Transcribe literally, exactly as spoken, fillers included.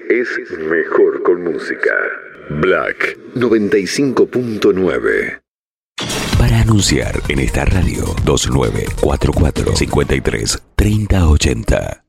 es mejor con música. Black noventa y cinco punto nueve. Para anunciar en esta radio, dos nueve cuatro cuatro cinco tres tres cero ocho cero.